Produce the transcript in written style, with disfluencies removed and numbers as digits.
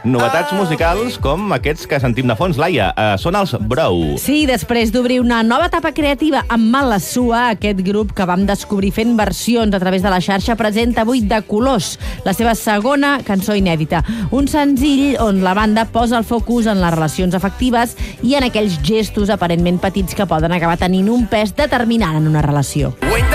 novetats musicals com aquests que sentim de fons. Laia, són els Brou. Sí, després d'obrir una nova etapa creativa amb Malassua, aquest grup que vam descobrir fent versions a través de la xarxa presenta avui De Colors, la seva segona cançó inèdita. Un senzill on la banda posa el focus en les relacions afectives i en aquells gestos aparentment petits que poden acabar tenint un pes determinant en una relació.